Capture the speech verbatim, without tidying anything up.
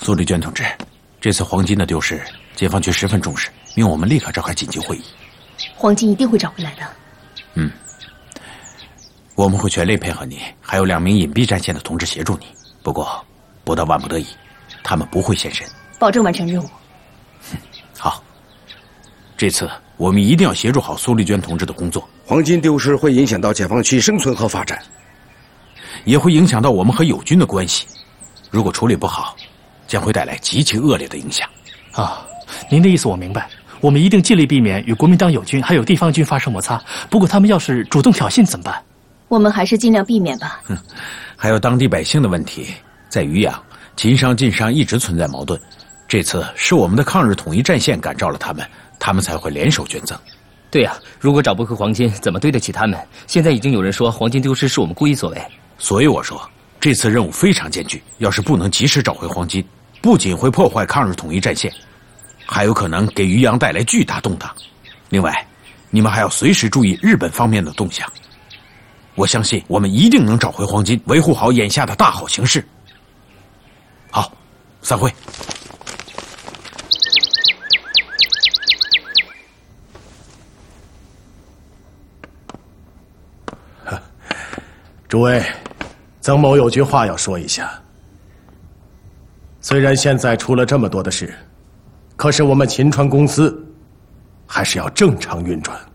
苏丽娟同志，这次黄金的丢失，解放军十分重视，命我们立刻召开紧急会议。 黄金一定会找回来的。 嗯，我们会全力配合你，还有两名隐蔽战线的同志协助你。不过，不到万不得已，他们不会现身。 保证完成任务。 好，这次我们一定要协助好苏丽娟同志的工作。 黄金丢失会影响到解放区生存和发展， 也会影响到我们和友军的关系。如果处理不好，将会带来极其恶劣的影响。 啊，您的意思我明白。我们一定尽力避免与国民党友军还有地方军发生摩擦。不过他们要是主动挑衅怎么办？ 我们还是尽量避免吧。 哼，还有当地百姓的问题，在渔阳，秦商晋商一直存在矛盾。这次是我们的抗日统一战线感召了他们，他们才会联手捐赠。 对呀、啊，如果找不回黄金，怎么对得起他们？现在已经有人说黄金丢失是我们故意所为， 所以我说这次任务非常艰巨，要是不能及时找回黄金，不仅会破坏抗日统一战线，还有可能给渔阳带来巨大动荡。另外，你们还要随时注意日本方面的动向。我相信我们一定能找回黄金，维护好眼下的大好形势。好，散会。 诸位，曾某有句话要说一下。虽然现在出了这么多的事，可是我们秦川公司还是要正常运转。